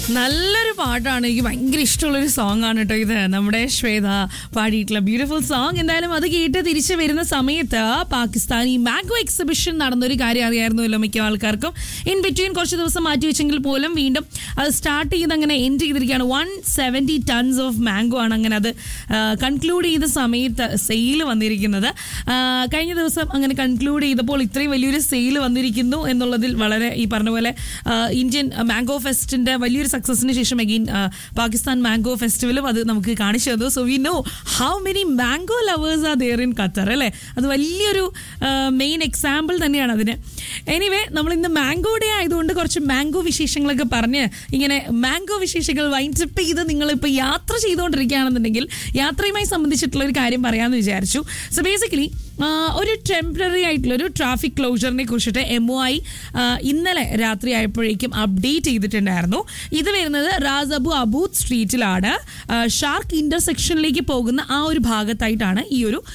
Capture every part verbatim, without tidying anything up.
നല്ലൊരു പാട്ടാണ്. എനിക്ക് ഭയങ്കര ഇഷ്ടമുള്ളൊരു സോങ് ആണ് കേട്ടോ ഇത്. നമ്മുടെ ശ്വേത പാടിയിട്ടുള്ള ബ്യൂട്ടിഫുൾ സോങ്. എന്തായാലും അത് കേട്ട് തിരിച്ചു വരുന്ന സമയത്ത് പാകിസ്ഥാനി മാംഗോ എക്സിബിഷൻ നടന്നൊരു കാര്യം അറിയായിരുന്നല്ലോ മിക്ക ആൾക്കാർക്കും. ഇൻ ബിറ്റ്വീൻ കുറച്ച് ദിവസം മാറ്റി വെച്ചെങ്കിൽ പോലും വീണ്ടും അത് സ്റ്റാർട്ട് ചെയ്ത് അങ്ങനെ എൻഡ് ചെയ്തിരിക്കുകയാണ്. One seventy tons of mango ആണ് അങ്ങനെ അത് കൺക്ലൂഡ് ചെയ്ത സമയത്ത് സെയിൽ വന്നിരിക്കുന്നത്. കഴിഞ്ഞ ദിവസം അങ്ങനെ കൺക്ലൂഡ് ചെയ്തപ്പോൾ ഇത്രയും വലിയൊരു സെയിൽ വന്നിരിക്കുന്നു എന്നുള്ളതിൽ വളരെ ഈ പറഞ്ഞ പോലെ ഇന്ത്യൻ മാംഗോ ഫെസ്റ്റിന്റെ വലിയൊരു സക്സസിന് ശേഷം അഗെയിൻ പാകിസ്ഥാൻ മാംഗോ ഫെസ്റ്റിവലും അത് നമുക്ക് കാണിച്ചു തന്നു. So we know how many mango lovers are there in Qatar അല്ലേ. അത് വലിയൊരു മെയിൻ എക്സാമ്പിൾ തന്നെയാണ് അതിന്. എനിവേ, നമ്മൾ ഇന്ന് മാംഗോ ഡേ ആയതുകൊണ്ട് കുറച്ച് മാംഗോ വിശേഷങ്ങളൊക്കെ പറഞ്ഞ് ഇങ്ങനെ മാംഗോ വിശേഷങ്ങൾ വൈൻഡപ്പ് ചെയ്ത് നിങ്ങളിപ്പോൾ യാത്ര ചെയ്തുകൊണ്ടിരിക്കുകയാണെന്നുണ്ടെങ്കിൽ യാത്രയുമായി സംബന്ധിച്ചിട്ടുള്ള ഒരു കാര്യം പറയാമെന്ന് വിചാരിച്ചു. സോ ബേസിക്കലി ഒരു ടെമ്പററി ആയിട്ടുള്ള ഒരു ട്രാഫിക് ക്ലോഷറിനെ കുറിച്ചിട്ട് എം ഒ ഐ ഇന്നലെ രാത്രി ആയപ്പോഴേക്കും അപ്ഡേറ്റ് ചെയ്തിട്ടുണ്ടായിരുന്നു. ഇത് വരുന്നത് റാസ് അബു അബൂദ് സ്ട്രീറ്റിലാണ്. ഷാർക്ക് ഇന്റർസെക്ഷനിലേക്ക് പോകുന്ന ആ ഒരു ഭാഗത്തായിട്ടാണ് ഈ ഒരു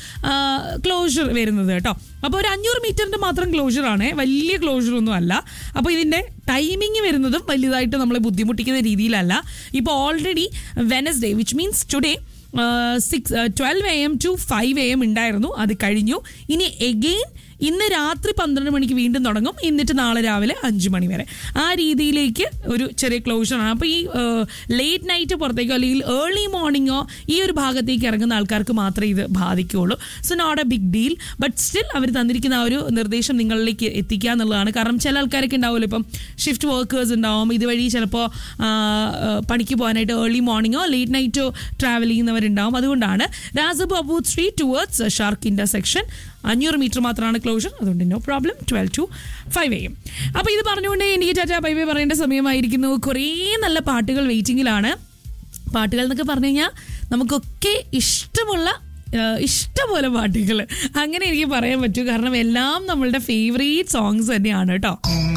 ക്ലോഷർ വരുന്നത് കേട്ടോ. അപ്പോൾ ഒരു അഞ്ഞൂറ് മീറ്ററിന്റെ മാത്രം ക്ലോഷറാണ്, വലിയ ക്ലോഷർ ഒന്നും അല്ല. അപ്പോൾ ഇതിന്റെ ടൈമിങ് വരുന്നതും വലുതായിട്ട് നമ്മളെ ബുദ്ധിമുട്ടിക്കുന്ന രീതിയിലല്ല. ഇപ്പോൾ already Wednesday which means today six twelve A M to five A M ഉണ്ടായിരുന്നു, അത് കഴിഞ്ഞു. ഇനി എഗെയിൻ ഇന്ന് രാത്രി പന്ത്രണ്ട് മണിക്ക് വീണ്ടും തുടങ്ങും, എന്നിട്ട് നാളെ രാവിലെ അഞ്ച് മണി വരെ ആ രീതിയിലേക്ക് ഒരു ചെറിയ ക്ലോഷറാണ്. അപ്പോൾ ഈ ലേറ്റ് നൈറ്റ് പുറത്തേക്കോ അല്ലെങ്കിൽ ഏർലി മോർണിംഗോ ഈ ഒരു ഭാഗത്തേക്ക് ഇറങ്ങുന്ന ആൾക്കാർക്ക് മാത്രമേ ഇത് ബാധിക്കുകയുള്ളൂ. So not A big deal, but still അവർ തന്നിരിക്കുന്ന ആ ഒരു നിർദ്ദേശം നിങ്ങളിലേക്ക് എത്തിക്കുക എന്നുള്ളതാണ്. കാരണം ചില ആൾക്കാരൊക്കെ ഉണ്ടാവുമല്ലോ, ഇപ്പം ഷിഫ്റ്റ് വർക്കേഴ്സ് ഉണ്ടാവും, ഇതുവഴി ചിലപ്പോൾ പണിക്ക് പോകാനായിട്ട് ഏർലി മോർണിംഗോ ലേറ്റ് നൈറ്റോ ട്രാവൽ ചെയ്യുന്നവരുണ്ടാവും. അതുകൊണ്ടാണ് Ras Abu അബൂദ് street towards shark intersection അഞ്ഞൂറ് മീറ്റർ മാത്രമാണ് ക്ലോഷർ. അതുകൊണ്ട് no problem, twelve to five A M. അപ്പോൾ ഇത് പറഞ്ഞുകൊണ്ട് എനിക്ക് ടാറ്റാ ബൈ ബൈ പറയേണ്ട സമയമായിരിക്കുന്നു. കുറേ നല്ല പാട്ടുകൾ വെയിറ്റിങ്ങിലാണ്. പാട്ടുകൾ എന്നൊക്കെ പറഞ്ഞു കഴിഞ്ഞാൽ നമുക്കൊക്കെ ഇഷ്ടമുള്ള ഇഷ്ടംപോലെ പാട്ടുകൾ അങ്ങനെ എനിക്ക് പറയാൻ പറ്റൂ. കാരണം എല്ലാം നമ്മളുടെ ഫേവറേറ്റ് സോങ്സ് തന്നെയാണ് കേട്ടോ.